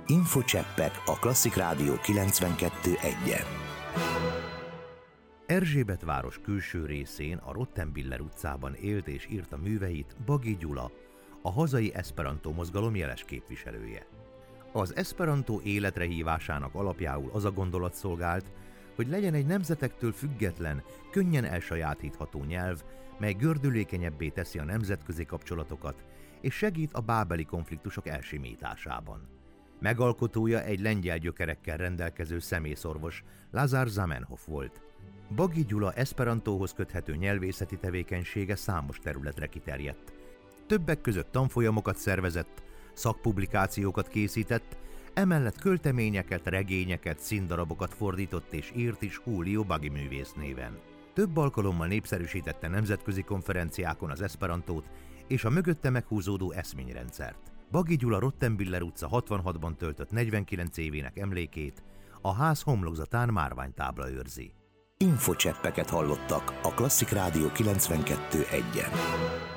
Infocseppek a Klasszik Rádió 92.1-en. Erzsébetváros külső részén, a Rottenbiller utcában élt és írta műveit Baghi Gyula, a hazai eszperantó mozgalom jeles képviselője. Az eszperantó életre hívásának alapjául az a gondolat szolgált, hogy legyen egy nemzetektől független, könnyen elsajátítható nyelv, mely gördülékenyebbé teszi a nemzetközi kapcsolatokat, és segít a bábeli konfliktusok elsimításában. Megalkotója egy lengyel gyökerekkel rendelkező szemészorvos, Lazar Zamenhof volt. Baghi Gyula eszperantóhoz köthető nyelvészeti tevékenysége számos területre kiterjedt. Többek között tanfolyamokat szervezett, szakpublikációkat készített, emellett költeményeket, regényeket, színdarabokat fordított és írt is Julio Baghi művész néven. Több alkalommal népszerűsítette nemzetközi konferenciákon az eszperantót és a mögötte meghúzódó eszményrendszert. Baghi Gyula Rottenbiller utca 66-ban töltött 49 évének emlékét a ház homlokzatán márványtábla őrzi. Infocseppeket hallottak a Klasszik Rádió 92.1-en.